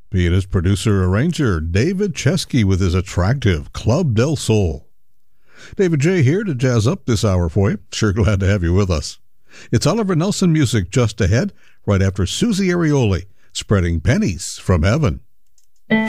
Pianist, producer, arranger David Chesky with his attractive Club del Sol. David J. here to jazz up this hour for you. Sure glad to have you with us. It's Oliver Nelson music just ahead, right after Susie Arioli, Spreading Pennies from Heaven.